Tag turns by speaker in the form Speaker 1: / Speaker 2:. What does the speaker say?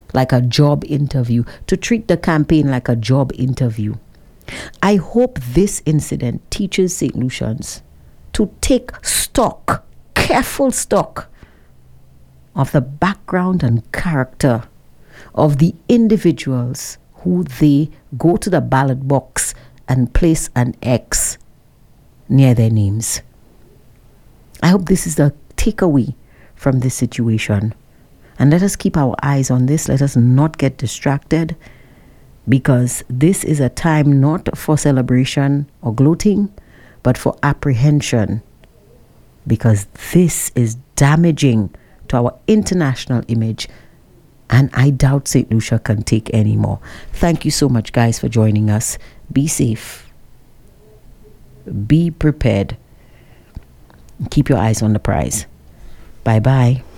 Speaker 1: like a job interview, to treat the campaign like a job interview. I hope this incident teaches St. Lucians to take stock, careful stock, of the background and character of the individuals who they go to the ballot box and place an X near their names. I hope this is the takeaway from this situation. And let us keep our eyes on this. Let us not get distracted, because this is a time not for celebration or gloating, but for apprehension, because this is damaging to our international image, and I doubt St. Lucia can take any more. Thank you so much, guys, for joining us. Be safe. Be prepared. Keep your eyes on the prize. Bye-bye.